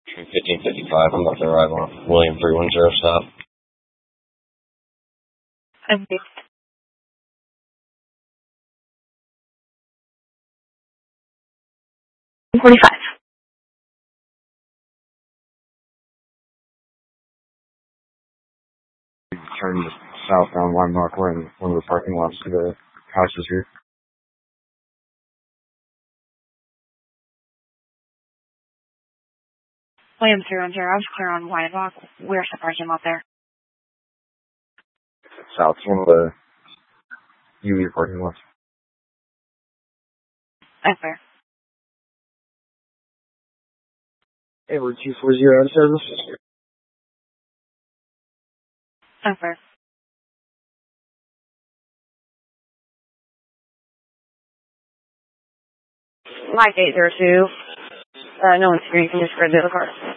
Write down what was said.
Train 1555, I'm about to arrive on William 310 stop. Okay. 45. Turn southbound Landmark. We're in one of the parking lots to the houses here. William 310, I was clear on White Rock. Where's the parking lot there? South, it's one of the UE parking lots. Okay. Hey, we're 240 out of service. Okay. Mike 802. No one's here. You can just grab the other car.